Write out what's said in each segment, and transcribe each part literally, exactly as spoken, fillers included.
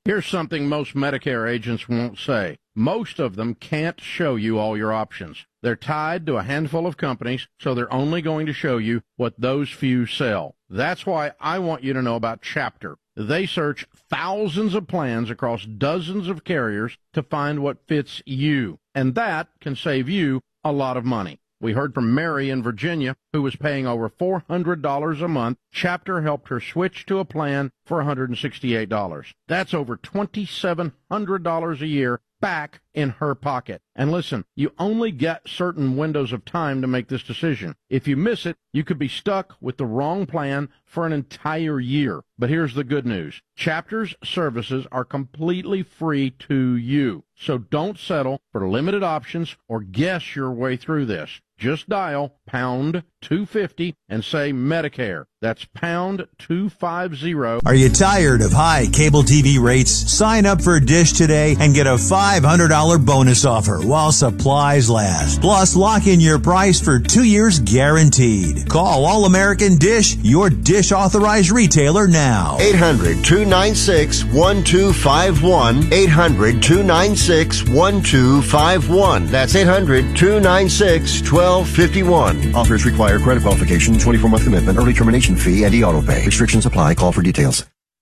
Here's something most Medicare agents won't say. Most of them can't show you all your options. They're tied to a handful of companies, so they're only going to show you what those few sell. That's why I want you to know about Chapter. They search thousands of plans across dozens of carriers to find what fits you, and that can save you a lot of money. We heard from Mary in Virginia, who was paying over four hundred dollars a month. Chapter helped her switch to a plan for one hundred sixty-eight dollars. That's over two thousand seven hundred dollars a year back in her pocket. And listen, you only get certain windows of time to make this decision. If you miss it, you could be stuck with the wrong plan for an entire year. But here's the good news. Chapter's services are completely free to you. So don't settle for limited options or guess your way through this. Just dial pound two fifty and say Medicare. That's pound two fifty. Are you tired of high cable T V rates? Sign up for Dish today and get a five hundred dollars bonus offer while supplies last. Plus, lock in your price for two years guaranteed. Call All American Dish, your Dish authorized retailer now. eight hundred, two nine six, one two five one. eight hundred, two nine six, one two five one. That's eight hundred, two nine six, one two five one. Offers require credit qualification, twenty-four month commitment, early termination fee, and e-auto pay. Restrictions apply. Call for details.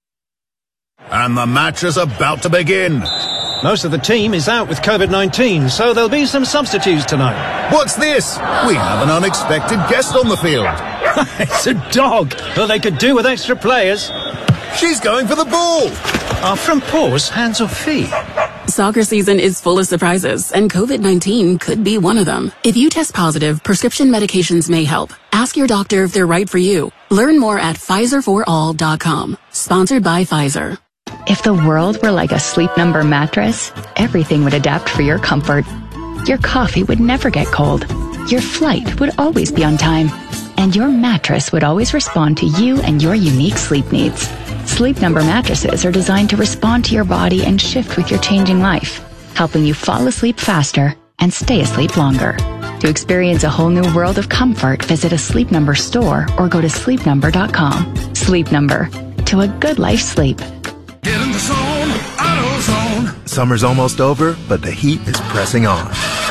And the match is about to begin. Most of the team is out with COVID nineteen, so there'll be some substitutes tonight. What's this? We have an unexpected guest on the field. It's a dog. Well, they could do with extra players. She's going for the ball. Are front paws hands or feet? Soccer season is full of surprises, and COVID nineteen could be one of them. If you test positive, prescription medications may help. Ask your doctor if they're right for you. Learn more at Pfizer for all dot com. Sponsored by Pfizer. If the world were like a Sleep Number mattress, everything would adapt for your comfort. Your coffee would never get cold. Your flight would always be on time. And your mattress would always respond to you and your unique sleep needs. Sleep Number mattresses are designed to respond to your body and shift with your changing life, helping you fall asleep faster and stay asleep longer. To experience a whole new world of comfort, visit a Sleep Number store or go to sleep number dot com. Sleep Number. To a good life's sleep. Get in the zone, AutoZone. Summer's almost over, but the heat is pressing on.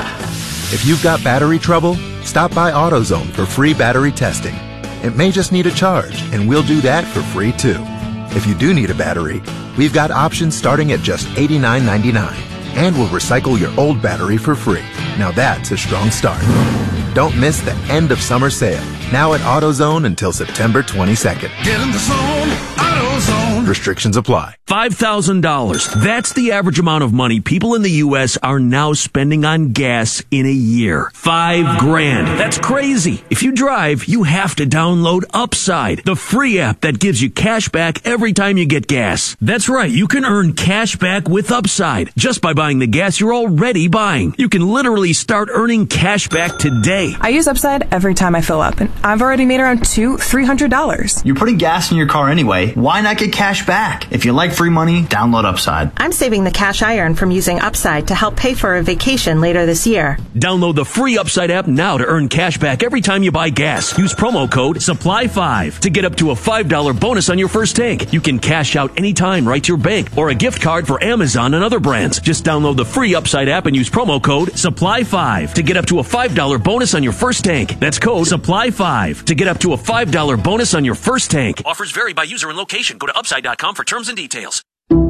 If you've got battery trouble, stop by AutoZone for free battery testing. It may just need a charge, and we'll do that for free too. If you do need a battery, we've got options starting at just eighty-nine ninety-nine, and we'll recycle your old battery for free. Now that's a strong start. Don't miss the end of summer sale, now at AutoZone until September twenty-second. Get in the zone, AutoZone. Restrictions apply. five thousand dollars. That's the average amount of money people in the U S are now spending on gas in a year. Five grand. That's crazy. If you drive, you have to download Upside, the free app that gives you cash back every time you get gas. That's right. You can earn cash back with Upside just by buying the gas you're already buying. You can literally start earning cash back today. I use Upside every time I fill up, and I've already made around two, three hundred dollars. You're putting gas in your car anyway. Why not get cash back? If you like free money, download Upside. I'm saving the cash I earn from using Upside to help pay for a vacation later this year. Download the free Upside app now to earn cash back every time you buy gas. Use promo code supply five to get up to a five dollar bonus on your first tank. You can cash out anytime right to your bank or a gift card for Amazon and other brands. Just download the free Upside app and use promo code supply five to get up to a five dollar bonus on your first tank. That's code supply five to get up to a five dollar bonus on your first tank. Offers vary by user and location. Go to upside dot com for terms and details.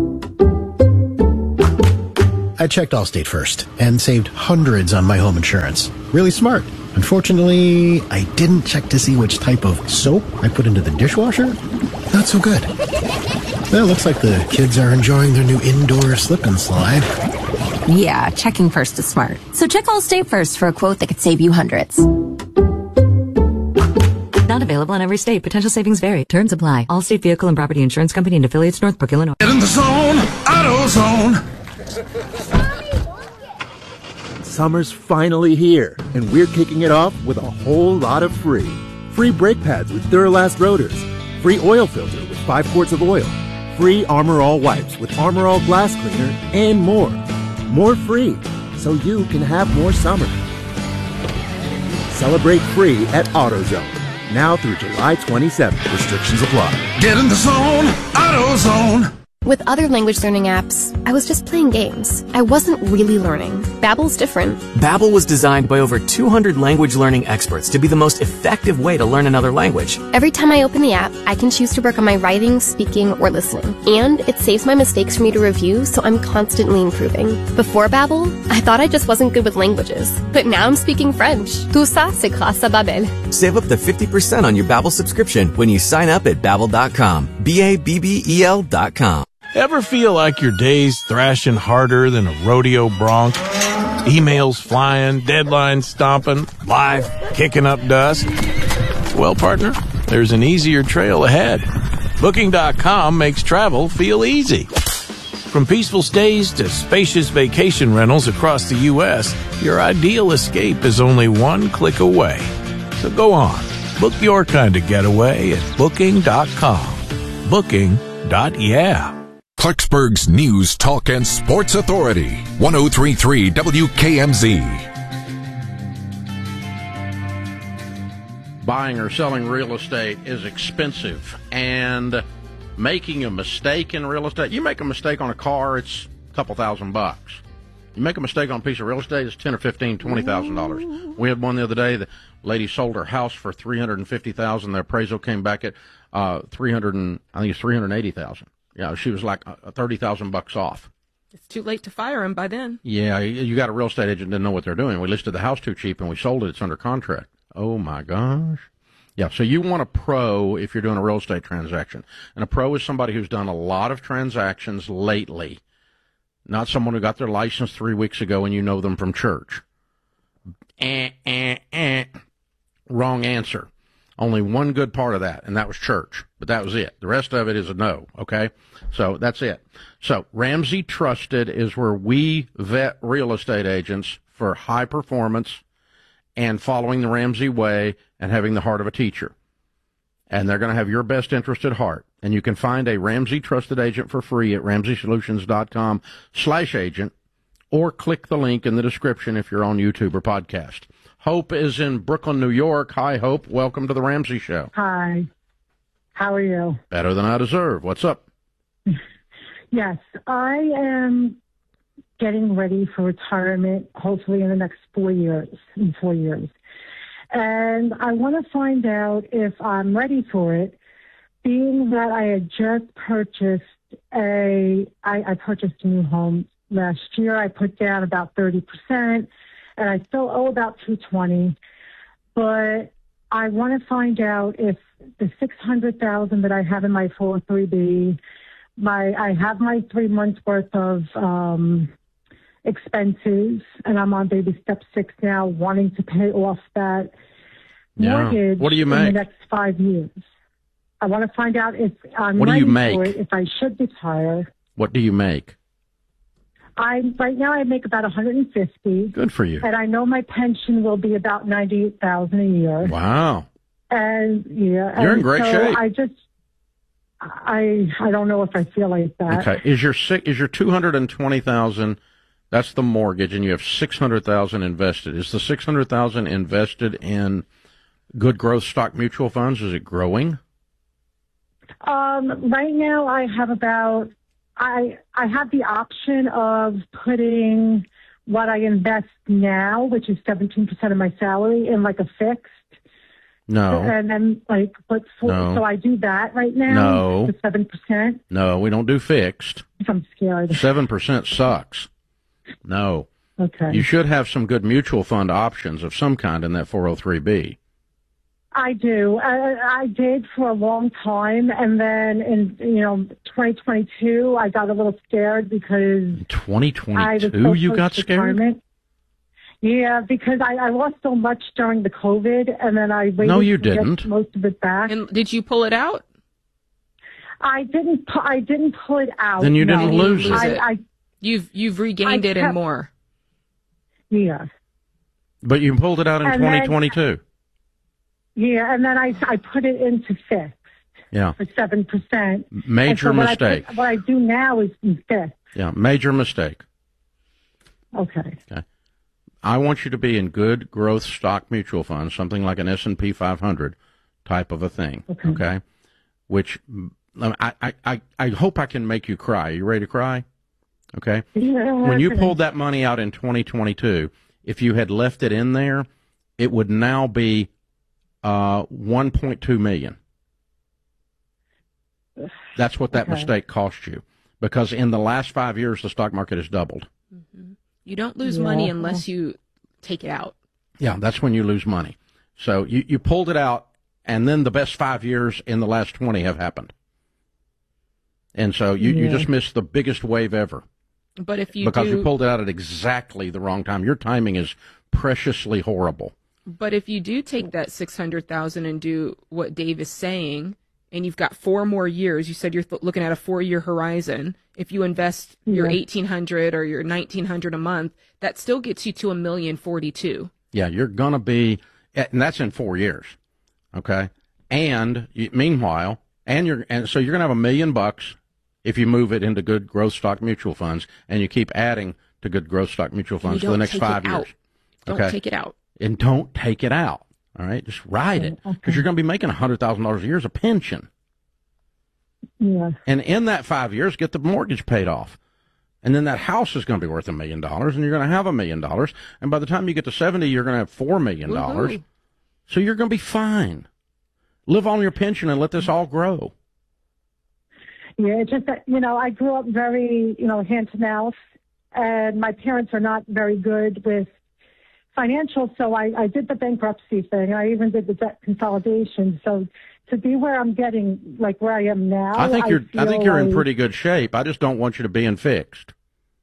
I checked Allstate first and saved hundreds on my home insurance. Really smart. Unfortunately, I didn't check to see which type of soap I put into the dishwasher. Not so good. Well, looks like the kids are enjoying their new indoor slip and slide. Yeah, checking first is smart. So check Allstate first for a quote that could save you hundreds. Not available in every state. Potential savings vary. Terms apply. Allstate Vehicle and Property Insurance Company and affiliates, Northbrook, Illinois. Get in the zone, AutoZone. Summer's finally here, and we're kicking it off with a whole lot of free. Free brake pads with Duralast rotors. Free oil filter with five quarts of oil. Free Armor All wipes with Armor All glass cleaner, and more. More free, so you can have more summer. Celebrate free at AutoZone. Now through July twenty-seventh. Restrictions apply. Get in the zone, AutoZone. With other language learning apps, I was just playing games. I wasn't really learning. Babbel's different. Babbel was designed by over two hundred language learning experts to be the most effective way to learn another language. Every time I open the app, I can choose to work on my writing, speaking, or listening. And it saves my mistakes for me to review, so I'm constantly improving. Before Babbel, I thought I just wasn't good with languages. But now I'm speaking French. Tout ça, c'est grâce à Babbel. Save up to fifty percent on your Babbel subscription when you sign up at babbel dot com. B A B B E L dot com. Ever feel like your day's thrashing harder than a rodeo bronc? Emails flying, deadlines stomping, life kicking up dust? Well, partner, there's an easier trail ahead. Booking dot com makes travel feel easy. From peaceful stays to spacious vacation rentals across the U S, your ideal escape is only one click away. So go on, book your kind of getaway at booking dot com. Booking. Yeah. Clarksburg's News, Talk, and Sports Authority, one oh three point three W K M Z. Buying or selling real estate is expensive, and making a mistake in real estate, you make a mistake on a car, it's a couple thousand bucks. You make a mistake on a piece of real estate, it's ten or fifteen, twenty thousand dollars. We had one the other day. The lady sold her house for three hundred and fifty thousand. The appraisal came back at uh, three hundred and I think it's three hundred eighty thousand. Yeah, she was like uh, thirty thousand bucks off. It's too late to fire him by then. Yeah, you got a real estate agent didn't know what they're doing. We listed the house too cheap and we sold it. It's under contract. Oh my gosh. Yeah, so you want a pro if you're doing a real estate transaction, and a pro is somebody who's done a lot of transactions lately. Not someone who got their license three weeks ago and you know them from church. Eh, eh, eh. Wrong answer. Only one good part of that, and that was church. But that was it. The rest of it is a no, okay? So that's it. So Ramsey Trusted is where we vet real estate agents for high performance and following the Ramsey way and having the heart of a teacher. And they're going to have your best interest at heart. And you can find a Ramsey Trusted agent for free at ramsey solutions dot com slash agent, or click the link in the description if you're on YouTube or podcast. Hope is in Brooklyn, New York. Hi, Hope. Welcome to the Ramsey Show. Hi. How are you? Better than I deserve. What's up? Yes, I am getting ready for retirement, hopefully in the next four years, in four years. And I want to find out if I'm ready for it, being that I had just purchased a, I, I purchased a new home last year. I put down about thirty percent, and I still owe about two hundred twenty dollars. But I want to find out if the six hundred thousand dollars that I have in my four oh three B, my, I have my three months worth of um, expenses, and I'm on baby step six now, wanting to pay off that yeah. mortgage what do you make? in the next five years. I want to find out if I'm what do ready you make? for it, if I should retire. What do you make? I right now I make about one hundred fifty. Good for you. And I know my pension will be about ninety-eight thousand a year. Wow. And yeah, you're and in great so shape. I just I I don't know if I feel like that. Okay. Is your is your two hundred and twenty thousand? That's the mortgage, and you have six hundred thousand invested. Is the six hundred thousand invested in good growth stock mutual funds? Is it growing? Um, right now I have about, I, I have the option of putting what I invest now, which is seventeen percent of my salary, in like a fixed. No. And then like, but for, No. so I do that right now. No. The seven percent. No, we don't do fixed. I'm scared. seven percent sucks. No. Okay. You should have some good mutual fund options of some kind in that four oh three B. I do. I, I did for a long time, and then in you know twenty twenty-two, I got a little scared because twenty I was twenty-two, so you close got to scared? retirement. Yeah, because I, I lost so much during the COVID, and then I waited No, you to get didn't. most of it back. And did you pull it out? I didn't. pu- I didn't pull it out. Then you no. didn't lose it. I, I You've you've regained I it kept- and more. yeah. But you pulled it out in And then- twenty twenty-two. Yeah, and then I I put it into fixed Yeah. for seven percent. Major and so what I mistake. put- what I do now is in fixed. Yeah, major mistake. Okay. Okay. I want you to be in good growth stock mutual funds, something like an S and P five hundred type of a thing, Okay. okay? Which I, I, I, I hope I can make you cry. Are you ready to cry? Okay. Yeah, when you pulled that money out in twenty twenty-two, if you had left it in there, it would now be uh, one point two million dollars. That's what that okay. mistake cost you, because in the last five years, the stock market has doubled. Mm-hmm. You don't lose yeah. money unless you take it out. Yeah, that's when you lose money. So you, you pulled it out, and then the best five years in the last twenty have happened. And so you, yeah. you just missed the biggest wave ever. But if you because do, you pulled it out at exactly the wrong time. Your timing is preciously horrible. But if you do take that six hundred thousand and do what Dave is saying, and you've got four more years, you said you're th- looking at a four-year horizon. If you invest your yeah. eighteen hundred or your nineteen hundred a month, that still gets you to a million forty-two. Yeah, you're gonna be, and that's in four years, okay. And you, meanwhile, and you're, and so you're gonna have a million bucks if you move it into good growth stock mutual funds, and you keep adding to good growth stock mutual funds for the next five years. Don't okay? take it out. And don't take it out. All right, just ride it, because okay. you're going to be making a hundred thousand dollars a year as a pension. Yeah. And in that five years, get the mortgage paid off, and then that house is going to be worth a million dollars, and you're going to have a million dollars. And by the time you get to seventy, you're going to have four million dollars. So you're going to be fine. Live on your pension and let this all grow. Yeah, it's just that, you know, I grew up very, you know, hand to mouth, and my parents are not very good with financial, so I, I did the bankruptcy thing. I even did the debt consolidation. So to be where I'm getting, like where I am now, I think you're, I, I think you're like, in pretty good shape. I just don't want you to be in fixed.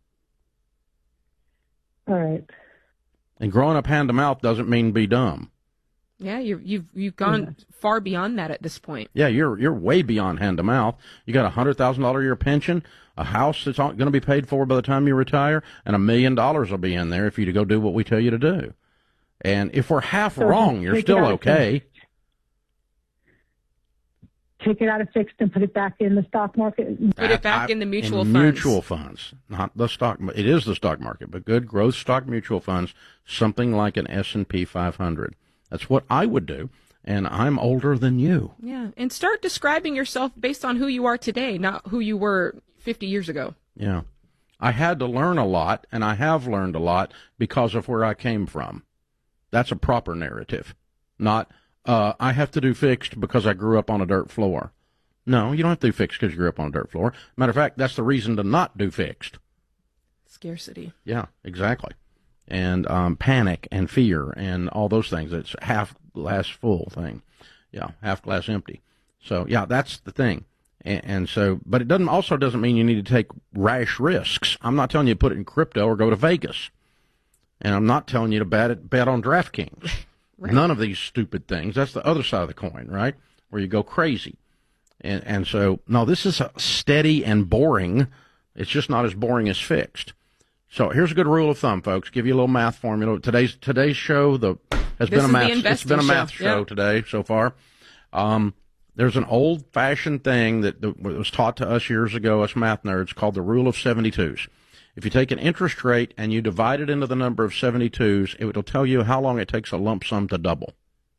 All right. And growing up hand to mouth doesn't mean be dumb. Yeah, you've you've you've gone yeah. far beyond that at this point. Yeah, you're you're way beyond hand to mouth. You got a hundred thousand dollar a year pension, a house that's going to be paid for by the time you retire, and a million dollars will be in there if you to go do what we tell you to do. And if we're half so wrong, you're still okay. Take it out of fixed and put it back in the stock market. Put it back I, in the mutual in funds. Mutual funds, not the stock. It is the stock market, but good growth stock mutual funds, something like an S and P five hundred. That's what I would do, and I'm older than you. Yeah, and start describing yourself based on who you are today, not who you were fifty years ago. Yeah. I had to learn a lot, and I have learned a lot because of where I came from. That's a proper narrative, not uh, I have to do fixed because I grew up on a dirt floor. No, you don't have to do fixed because you grew up on a dirt floor. Matter of fact, that's the reason to not do fixed. Scarcity. Yeah, exactly. And um, panic and fear and all those things. It's half glass full thing. Yeah, half glass empty. So, yeah, that's the thing. And, and so, but it doesn't also doesn't mean you need to take rash risks. I'm not telling you to put it in crypto or go to Vegas. And I'm not telling you to bet, it, bet on DraftKings. Right. None of these stupid things. That's the other side of the coin, right? Where you go crazy. And, and so, no, this is steady and boring. It's just not as boring as fixed. So here's a good rule of thumb, folks. Give you a little math formula. Today's today's show the has this been a math. It's been a math show, show yeah. today so far. Um, there's an old-fashioned thing that, that was taught to us years ago, us math nerds, called the rule of seventy-twos. If you take an interest rate and you divide it into the number of seventy-twos, it will tell you how long it takes a lump sum to double.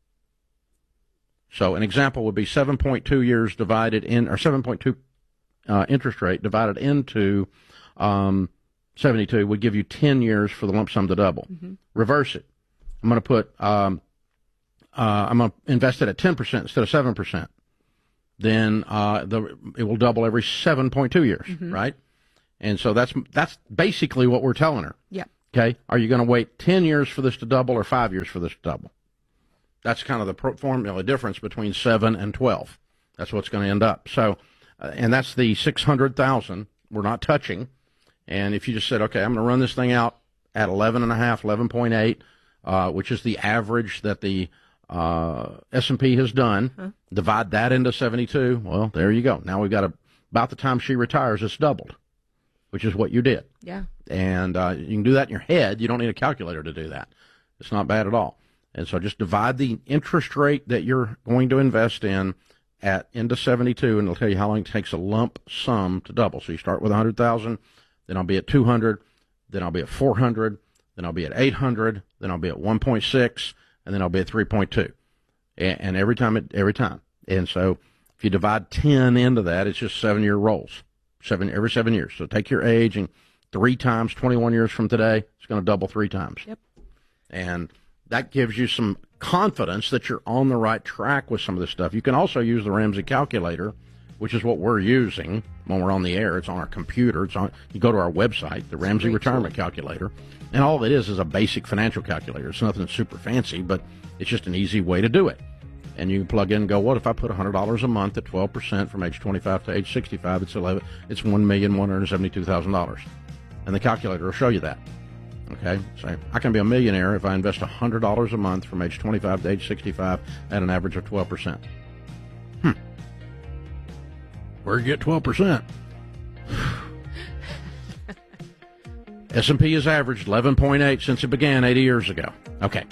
So an example would be seven point two years divided in, or seven point two uh, interest rate divided into um, seventy-two would give you ten years for the lump sum to double. Mm-hmm. Reverse it. I'm going to put, um, uh, I'm going to invest it at ten percent instead of seven percent. Then uh, the, it will double every seven point two years, mm-hmm. right? And so that's that's basically what we're telling her. Yeah. Okay. Are you going to wait ten years for this to double or five years for this to double? That's kind of the pro- formula difference between seven and twelve. That's what's going to end up. So, uh, and that's the six hundred thousand we're not touching. And if you just said, okay, I'm going to run this thing out at eleven and a half, eleven point eight, uh, which is the average that the uh, S and P has done, huh. divide that into seventy-two. Well, there you go. Now we've got a, about the time she retires, it's doubled, which is what you did. Yeah. And uh, you can do that in your head. You don't need a calculator to do that. It's not bad at all. And so just divide the interest rate that you're going to invest in at into seventy-two, and it'll tell you how long it takes a lump sum to double. So you start with one hundred thousand, then I'll be at two hundred, then I'll be at four hundred, then I'll be at eight hundred, then I'll be at one point six, and then I'll be at three point two. And, and every time, it, every time. And so If you divide ten into that, it's just seven-year rolls, seven every seven years. So take your age and three times twenty-one years from today, it's going to double three times. Yep. And that gives you some confidence that you're on the right track with some of this stuff. You can also use the Ramsey calculator, which is what we're using when we're on the air. It's on our computer. It's on. You go to our website, the Ramsey Retirement Calculator, and all it is is a basic financial calculator. It's nothing super fancy, but it's just an easy way to do it. And you can plug in and go, what if I put one hundred dollars a month at twelve percent from age twenty-five to age sixty-five? It's eleven. It's one million one hundred seventy-two thousand dollars. And the calculator will show you that. Okay? So I can be a millionaire if I invest one hundred dollars a month from age twenty-five to age sixty-five at an average of twelve percent. Hmm. Where do you get twelve percent? S and P has averaged eleven point eight since it began eighty years ago. Okay.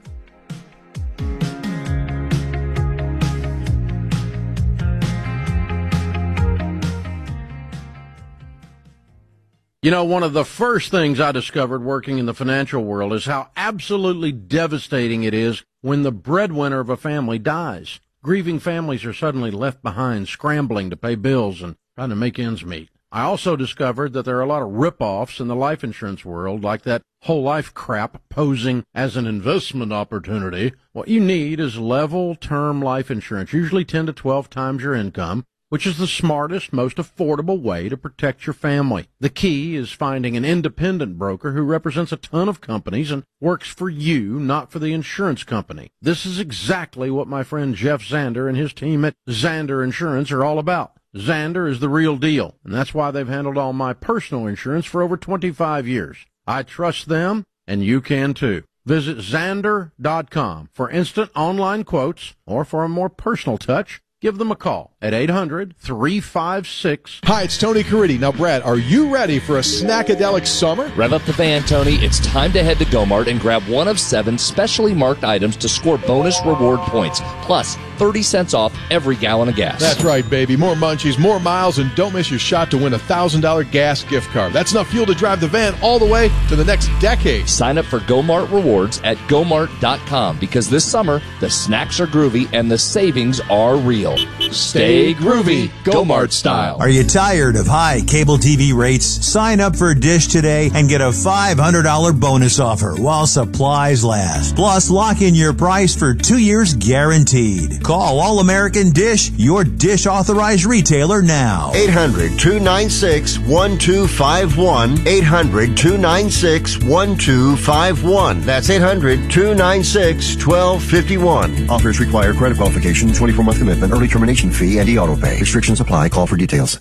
You know, one of the first things I discovered working in the financial world is how absolutely devastating it is when the breadwinner of a family dies. Grieving families are suddenly left behind, scrambling to pay bills and trying to make ends meet. I also discovered that there are a lot of rip-offs in the life insurance world, like that whole life crap posing as an investment opportunity. What you need is level term life insurance, usually ten to twelve times your income, which is the smartest, most affordable way to protect your family. The key is finding an independent broker who represents a ton of companies and works for you, not for the insurance company. This is exactly what my friend Jeff Zander and his team at Zander Insurance are all about. Zander is the real deal, and that's why they've handled all my personal insurance for over twenty-five years. I trust them, and you can too. Visit Zander dot com for instant online quotes, or for a more personal touch, give them a call at eight hundred, three five six. Hi, it's Tony Caridi. Now, Brad, are you ready for a snackadelic summer? Rev up the van, Tony. It's time to head to Go-Mart and grab one of seven specially marked items to score bonus reward points, plus thirty cents off every gallon of gas. That's right, baby. More munchies, more miles, and don't miss your shot to win a one thousand dollars gas gift card. That's enough fuel to drive the van all the way to the next decade. Sign up for Go-Mart Rewards at Go Mart dot com because this summer, the snacks are groovy and the savings are real. Stay groovy, Go-Mart style. Are you tired of high cable T V rates? Sign up for Dish today and get a five hundred dollars bonus offer while supplies last. Plus, lock in your price for two years guaranteed. Call All-American Dish, your Dish authorized retailer now. eight hundred, two nine six, one two five one. eight hundred, two nine six, one two five one. That's eight hundred, two nine six, one two five one. Offers require credit qualification, twenty-four month commitment, early termination fee, and e-auto pay. Restrictions apply. Call for details.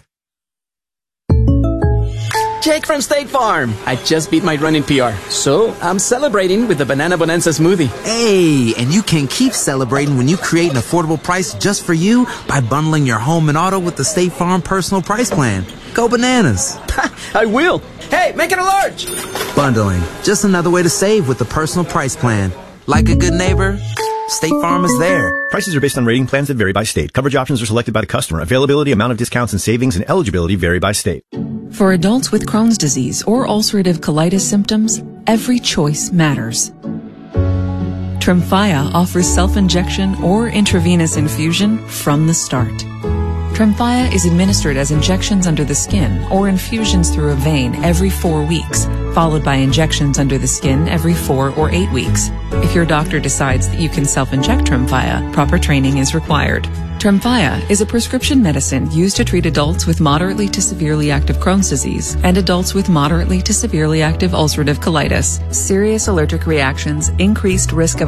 Jake from State Farm. I just beat my running P R, so I'm celebrating with the Banana Bonanza smoothie. Hey, and you can keep celebrating when you create an affordable price just for you by bundling your home and auto with the State Farm Personal Price Plan. Go bananas. I will. Hey, make it a large. Bundling. Just another way to save with the Personal Price Plan. Like a good neighbor, State Farm is there. Prices are based on rating plans that vary by state. Coverage options are selected by the customer. Availability, amount of discounts and savings, and eligibility vary by state. For adults with Crohn's disease or ulcerative colitis symptoms, every choice matters. Tremfya offers self-injection or intravenous infusion from the start. Tremfya is administered as injections under the skin or infusions through a vein every four weeks, followed by injections under the skin every four or eight weeks. If your doctor decides that you can self-inject Tremfya, proper training is required. Tremfya is a prescription medicine used to treat adults with moderately to severely active Crohn's disease and adults with moderately to severely active ulcerative colitis. Serious allergic reactions, increased risk of